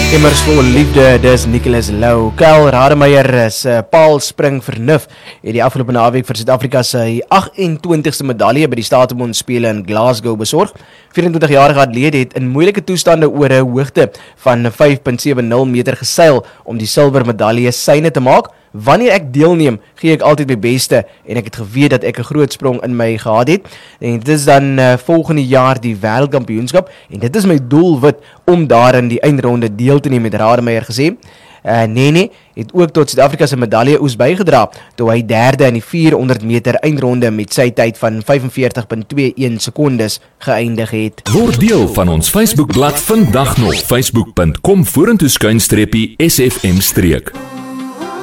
Immers vol liefde, dis Nicholas Lou. Kyle Rademeier se paalspring vernuf het die afgelope naweek vir Suid-Afrika sy 28ste medalje by die Staatsbondspele in Glasgow besorg. 24-jarige atleet het in moeilike toestande oor 'n hoogte van 5.70 meter geseil om die silwermedalje syne te maak. Wanneer ek deelneem, gee ek altyd my beste en ek het geweet dat ek 'n groot sprong in my gehad het. En dit is dan volgende jaar die wêreldkampioenskap en dit is my doelwit om daar in die eindronde deel te neem, het Rademeier gesê. Nene het ook tot Suid-Afrika se medalje oes bygedra toe hy derde in die 400 meter eindronde met sy tyd van 45.21 sekondes geëindig het. Word deel van ons Facebookblad vandag nog, facebook.com/SFM-.